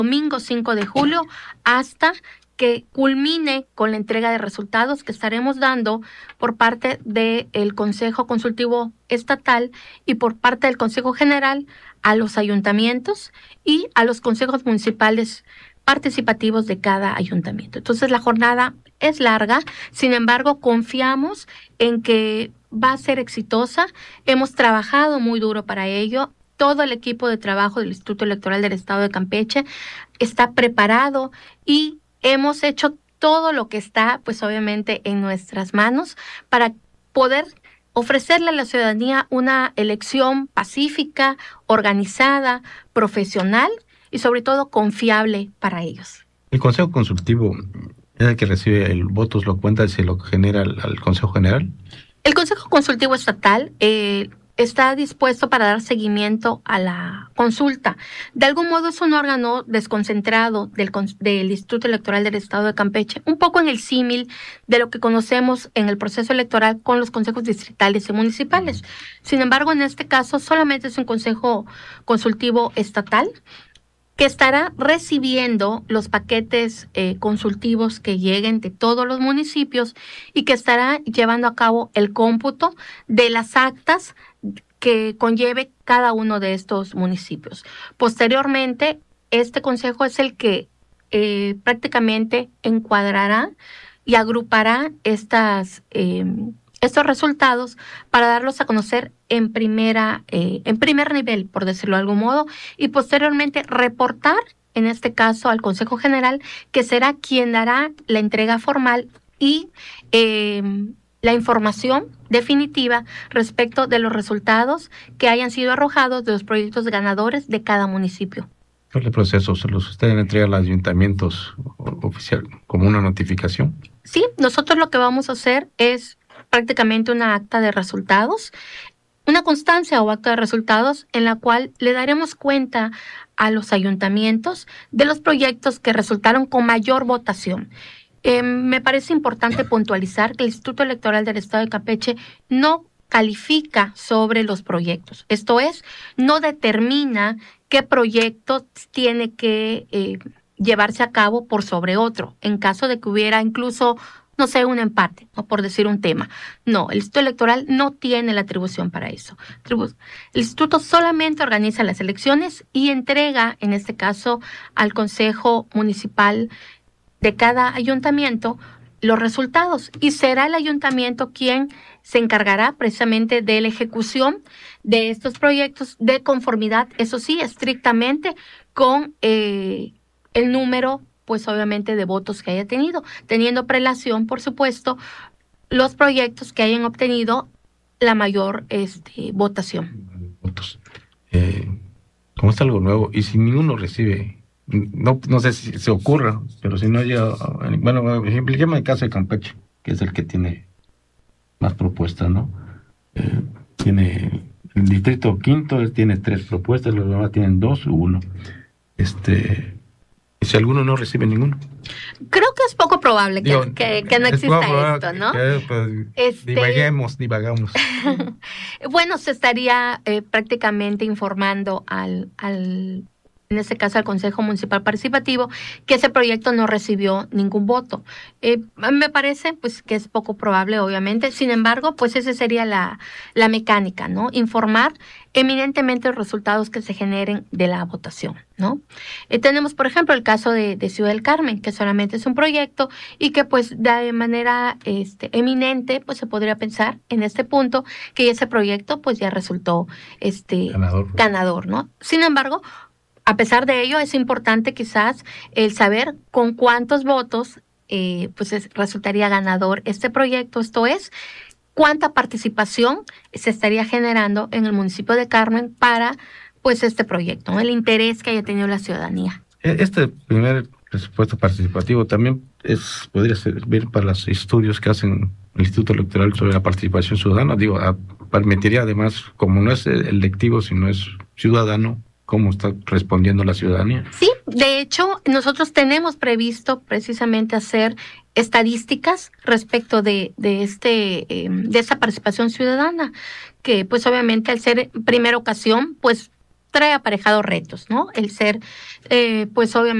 domingo 5 de julio hasta que culmine con la entrega de resultados que estaremos dando por parte del Consejo Consultivo Estatal y por parte del Consejo General a los ayuntamientos y a los consejos municipales participativos de cada ayuntamiento. Entonces la jornada es larga, sin embargo confiamos en que va a ser exitosa. Hemos trabajado muy duro para ello. Todo el equipo de trabajo del Instituto Electoral del Estado de Campeche está preparado y hemos hecho todo lo que está, pues obviamente, en nuestras manos para poder ofrecerle a la ciudadanía una elección pacífica, organizada, profesional y sobre todo confiable para ellos. El Consejo Consultivo es el que recibe el votos, lo cuenta y se lo genera al Consejo General. El Consejo Consultivo Estatal está dispuesto para dar seguimiento a la consulta. De algún modo es un órgano desconcentrado del Instituto Electoral del Estado de Campeche, un poco en el símil de lo que conocemos en el proceso electoral con los consejos distritales y municipales. Sin embargo, en este caso solamente es un consejo consultivo estatal que estará recibiendo los paquetes consultivos que lleguen de todos los municipios y que estará llevando a cabo el cómputo de las actas que conlleve cada uno de estos municipios. Posteriormente, este consejo es el que prácticamente encuadrará y agrupará estos resultados para darlos a conocer en primer nivel, por decirlo de algún modo, y posteriormente reportar, en este caso, al Consejo General, que será quien dará la entrega formal y la información definitiva respecto de los resultados que hayan sido arrojados de los proyectos ganadores de cada municipio. ¿El proceso se los ustedes entregan a los ayuntamientos oficial como una notificación? Sí, nosotros lo que vamos a hacer es prácticamente una acta de resultados, una constancia o acta de resultados en la cual le daremos cuenta a los ayuntamientos de los proyectos que resultaron con mayor votación. Me parece importante puntualizar que el Instituto Electoral del Estado de Campeche no califica sobre los proyectos. Esto es, no determina qué proyecto tiene que llevarse a cabo por sobre otro, en caso de que hubiera incluso, no sé, un empate, ¿no? Por decir un tema. No, el Instituto Electoral no tiene la atribución para eso. El Instituto solamente organiza las elecciones y entrega, en este caso, al Consejo Municipal de cada ayuntamiento los resultados, y será el ayuntamiento quien se encargará precisamente de la ejecución de estos proyectos de conformidad, eso sí, estrictamente con el número, pues obviamente, de votos que haya teniendo prelación, por supuesto, los proyectos que hayan obtenido la mayor votación. Votos. Como es algo nuevo, y si ninguno recibe, no sé si se ocurra, pero si no llega, bueno, por ejemplo, el caso de Campeche, que es el que tiene más propuestas, ¿no? Tiene el distrito quinto, él tiene 3 propuestas, los demás tienen 2 u 1. Y si alguno no recibe ninguno. Creo que es poco probable que no exista esto, ¿no? Divagamos. Bueno, se estaría prácticamente informando en este caso al Consejo Municipal Participativo, que ese proyecto no recibió ningún voto. Me parece pues que es poco probable, obviamente. Sin embargo, pues esa sería la mecánica, ¿no? Informar eminentemente los resultados que se generen de la votación, ¿no? Tenemos, por ejemplo, el caso de Ciudad del Carmen, que solamente es un proyecto y que pues de manera eminente pues se podría pensar en este punto que ese proyecto pues ya resultó ganador, ¿no? Sin embargo, a pesar de ello, es importante quizás el saber con cuántos votos resultaría ganador este proyecto, esto es, cuánta participación se estaría generando en el municipio de Carmen para pues este proyecto, ¿no? El interés que haya tenido la ciudadanía. Este primer presupuesto participativo también podría servir para los estudios que hacen el Instituto Electoral sobre la participación ciudadana. Permitiría además, como no es electivo, sino es ciudadano, cómo está respondiendo la ciudadanía. Sí, de hecho, nosotros tenemos previsto precisamente hacer estadísticas respecto de esa participación ciudadana, que pues obviamente al ser primera ocasión, pues trae aparejado retos, ¿no? El ser, pues obviamente,